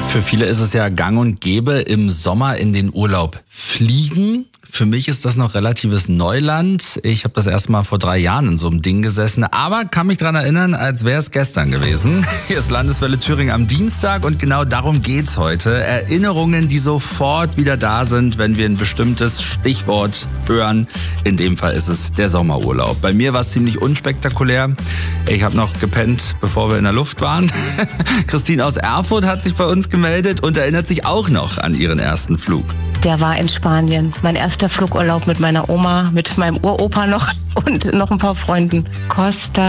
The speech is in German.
Für viele ist es ja gang und gäbe, im Sommer in den Urlaub fliegen. Für mich ist das noch relatives Neuland. Ich habe das erst mal vor 3 Jahren in so einem Ding gesessen, aber kann mich dran erinnern, als wäre es gestern gewesen. Hier ist Landeswelle Thüringen am Dienstag und genau darum geht's heute. Erinnerungen, die sofort wieder da sind, wenn wir ein bestimmtes Stichwort hören. In dem Fall ist es der Sommerurlaub. Bei mir war es ziemlich unspektakulär. Ich habe noch gepennt, bevor wir in der Luft waren. Christine aus Erfurt hat sich bei uns gemeldet und erinnert sich auch noch an ihren ersten Flug. Der war in Spanien. Mein erster Flugurlaub mit meiner Oma, mit meinem Uropa noch und noch ein paar Freunden. Costa